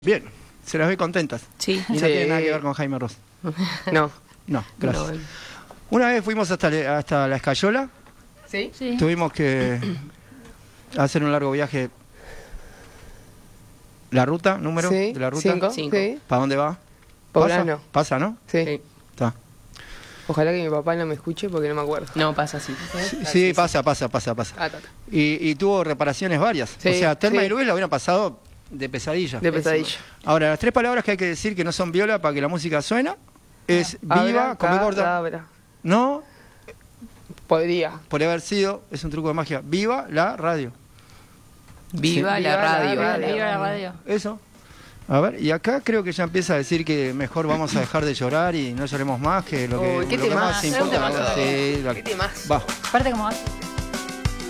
Bien, se las ve contentas. Sí. Y no tiene nada que ver con Jaime Ross. No. No, gracias. No. Una vez fuimos hasta la Escayola. ¿Sí? Sí. Tuvimos que hacer un largo viaje. ¿La ruta? ¿Número Sí, de la ruta? 5. Cinco. Sí. ¿Para dónde va? Poblano. Pasa, ¿no? Sí. Sí. Está. Ojalá que mi papá no me escuche porque no me acuerdo. No, pasa así. Sí, pasa. Ah, ta. Y tuvo reparaciones varias. Sí, O sea, Telma sí. y Luis la hubieran pasado de pesadilla. De pesadilla. Ahora, las tres palabras que hay que decir que no son viola para que la música suena es viva, come gorda. Cadabra. No, Podría. por haber sido, es un truco de magia. Viva la radio. Viva Sí. la Viva la radio. radio. Viva la radio. Eso. A ver, y acá creo que ya empieza a decir que mejor vamos a dejar de llorar y no lloremos más, que lo que, Uy, qué lo que más temazo, importa. qué temazo. Sí, Qué temazo. va. Aparte como